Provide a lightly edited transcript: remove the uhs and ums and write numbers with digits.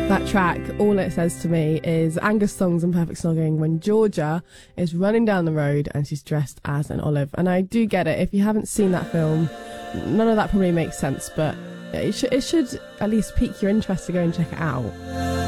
That track, all it says to me is Angus Thongs and Perfect Snogging when Georgia is running down the road and she's dressed as an olive. And I do get it. If you haven't seen that film, none of that probably makes sense, but it should at least pique your interest to go and check it out.